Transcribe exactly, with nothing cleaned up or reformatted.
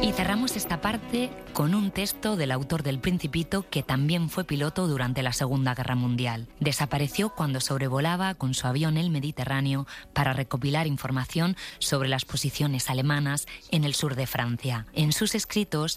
Y cerramos esta parte con un texto del autor del Principito, que también fue piloto durante la Segunda Guerra Mundial. Desapareció cuando sobrevolaba con su avión el Mediterráneo para recopilar información sobre las posiciones alemanas en el sur de Francia. En sus escritos